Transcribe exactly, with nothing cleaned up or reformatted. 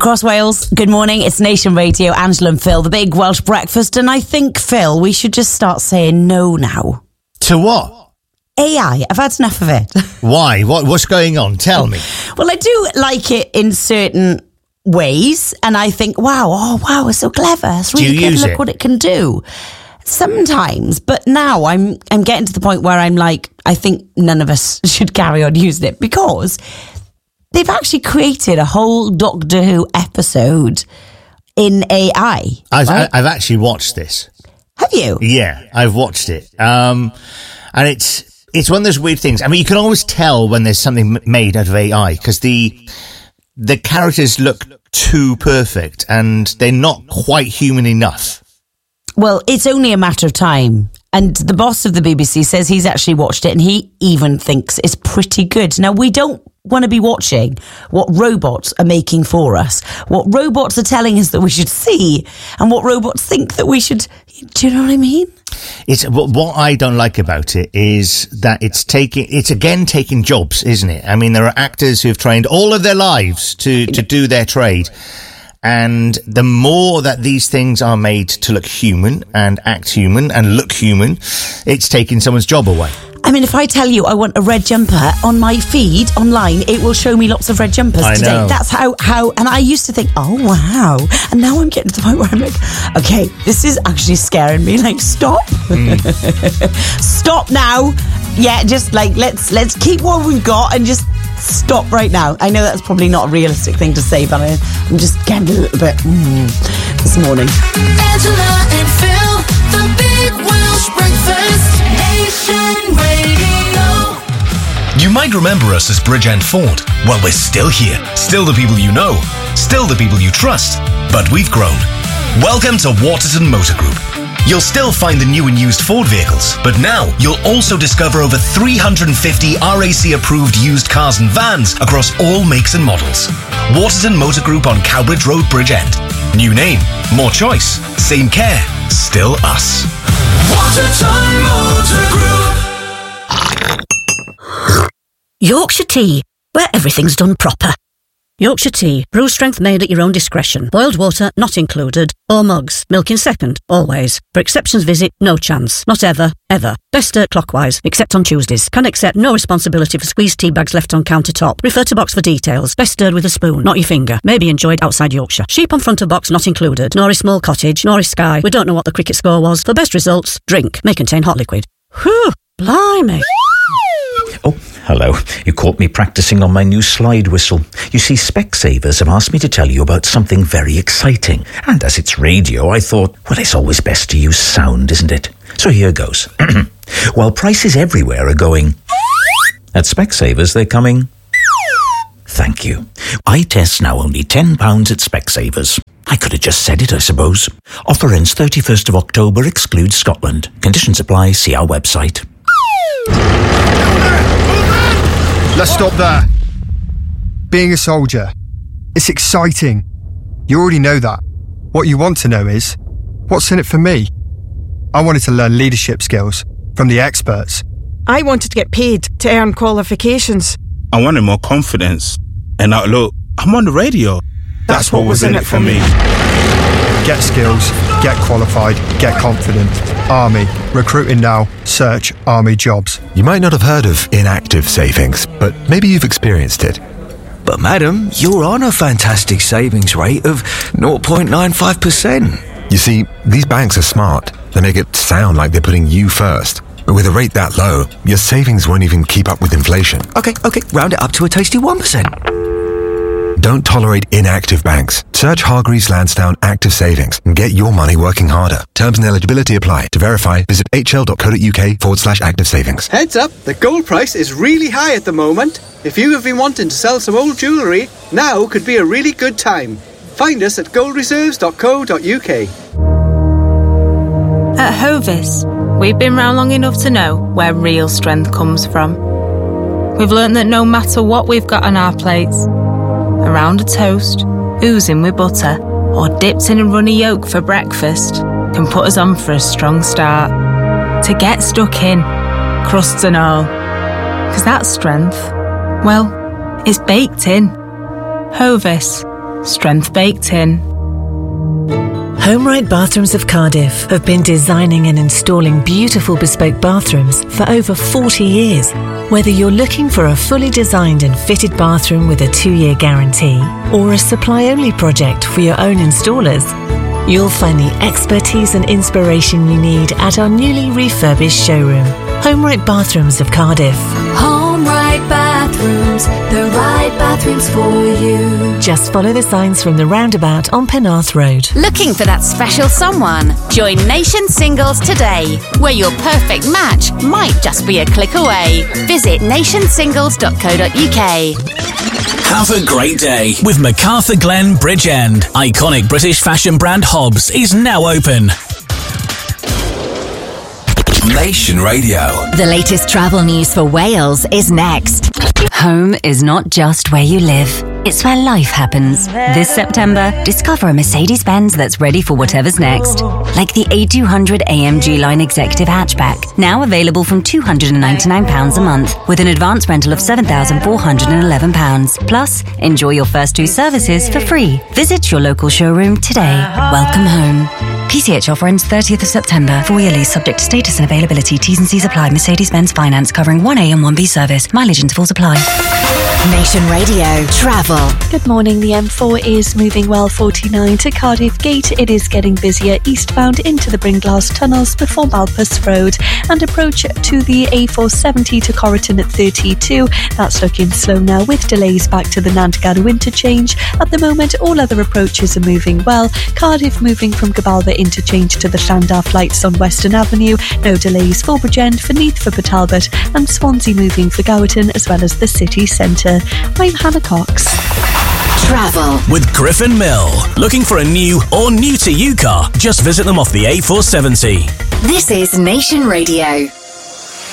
across Wales. Good morning. It's Nation Radio. Angela and Phil, the big Welsh breakfast. And I think, Phil, we should just start saying no now. To what? A I. I've had enough of it. Why? What? What's going on? Tell me. Well, I do like it in certain ways. And I think, wow, oh, wow, it's so clever. It's really Do you clever. use Look it? what it can do. Sometimes, but now I'm I'm getting to the point where I'm like, I think none of us should carry on using it because they've actually created a whole Doctor Who episode in A I. I've, right? I've actually watched this. Have you? Yeah, I've watched it. Um, and it's it's one of those weird things. I mean, you can always tell when there's something m- made out of A I because the the characters look too perfect and they're not quite human enough. Well, it's only a matter of time. And the boss of the B B C says he's actually watched it and he even thinks it's pretty good. Now, we don't want to be watching what robots are making for us, what robots are telling us that we should see, and what robots think that we should... Do you know what I mean? It's what I don't like about it is that it's taking, it's again taking jobs, isn't it? I mean, there are actors who've trained all of their lives to, to do their trade. And the more that these things are made to look human and act human and look human, it's taking someone's job away. I mean, if I tell you I want a red jumper on my feed online, it will show me lots of red jumpers I today. know. That's how, how, and I used to think, oh, wow. And now I'm getting to the point where I'm like, okay, this is actually scaring me. Like, stop. Mm. Stop now. Yeah, just like, let's, let's keep what we've got and just stop right now. I know that's probably not a realistic thing to say, but I, I'm just getting a little bit mm, this morning. Angela and Phil, the big Welsh breakfast, Nation Radio. You might remember us as Bridgend Ford. Well, we're still here. Still the people you know. Still the people you trust. But we've grown. Welcome to Waterton Motor Group. You'll still find the new and used Ford vehicles, but now you'll also discover over three hundred fifty R A C-approved used cars and vans across all makes and models. Waterton Motor Group on Cowbridge Road, Bridgend. New name, more choice, same care, still us. Waterton Motor Group. Yorkshire Tea, where everything's done proper. Yorkshire Tea, brew strength made at your own discretion. Boiled water not included. Or mugs, milk in second, always. For exceptions visit, no chance. Not ever, ever. Best stirred clockwise, except on Tuesdays. Can accept no responsibility for squeezed tea bags left on countertop. Refer to box for details. Best stirred with a spoon, not your finger. May be enjoyed outside Yorkshire. Sheep on front of box not included. Nor is small cottage, nor is sky. We don't know what the cricket score was. For best results, drink. May contain hot liquid. Whew, blimey. Oh, hello. You caught me practicing on my new slide whistle. You see, Specsavers have asked me to tell you about something very exciting. And as it's radio, I thought, well, it's always best to use sound, isn't it? So here goes. While prices everywhere are going, at Specsavers they're coming. Thank you. Eye tests now only ten pounds at Specsavers. I could have just said it, I suppose. Offer ends thirty-first of October, excludes Scotland. Conditions apply, see our website. Let's stop there. Being a soldier, it's exciting. You already know that. What you want to know is, what's in it for me? I wanted to learn leadership skills from the experts. I wanted to get paid to earn qualifications. I wanted more confidence. And now look, I'm on the radio. That's, That's what, what was in it for me. Get skills, get qualified, get confident. Army. Recruiting now. Search Army jobs. You might not have heard of inactive savings, but maybe you've experienced it. But madam, you're on a fantastic savings rate of zero point nine five percent. You see, these banks are smart. They make it sound like they're putting you first. But with a rate that low, your savings won't even keep up with inflation. Okay, okay, round it up to a tasty one percent. Don't tolerate inactive banks. Search Hargreaves Lansdowne Active Savings and get your money working harder. Terms and eligibility apply. To verify, visit hl.co.uk forward slash active savings. Heads up, the gold price is really high at the moment. If you have been wanting to sell some old jewellery, now could be a really good time. Find us at gold reserves dot co dot uk. At Hovis, we've been round long enough to know where real strength comes from. We've learnt that no matter what we've got on our plates, around a toast, oozing with butter, or dipped in a runny yolk for breakfast, can put us on for a strong start. To get stuck in, crusts and all. Because that strength, well, it's baked in. Hovis, strength baked in. HomeRight Bathrooms of Cardiff have been designing and installing beautiful bespoke bathrooms for over forty years. Whether you're looking for a fully designed and fitted bathroom with a two-year guarantee or a supply-only project for your own installers, you'll find the expertise and inspiration you need at our newly refurbished showroom, HomeRight Bathrooms of Cardiff. HomeRight Bathrooms, the right bathrooms for you. Just follow the signs from the roundabout on Penarth Road. Looking for that special someone? Join Nation Singles today, where your perfect match might just be a click away. Visit nation singles dot co dot uk. Have a great day with MacArthur Glen Bridge End. Iconic British fashion brand Hobbs is now open. Nation Radio. The latest travel news for Wales is next. Home is not just where you live. It's where life happens. This September, discover a Mercedes-Benz that's ready for whatever's next. Like the A two hundred A M G Line Executive Hatchback, now available from two hundred ninety-nine pounds a month, with an advance rental of seven thousand four hundred eleven pounds. Plus, enjoy your first two services for free. Visit your local showroom today. Welcome home. P C H offer ends thirtieth of September. Four-year lease subject to status and availability. T's and C's apply. Mercedes-Benz Finance covering one A and one B service. Mileage intervals apply. Nation Radio Travel. Good morning. The M four is moving well forty-nine to Cardiff Gate. It is getting busier eastbound into the Bringlass tunnels before Malpas Road, and approach to the A four seventy to Corriton at thirty-two. That's looking slow now with delays back to the Nantgarw interchange. At the moment, all other approaches are moving well. Cardiff moving from Gabalva interchange to the Llandaff lights on Western Avenue. No delays for Bridgend, for Neath for Port Talbot, and Swansea moving for Gowerton as well as the city centre. I'm Hannah Cox. Travel with Griffin Mill. Looking for a new or new to you car? Just visit them off the A four seventy. This is Nation Radio.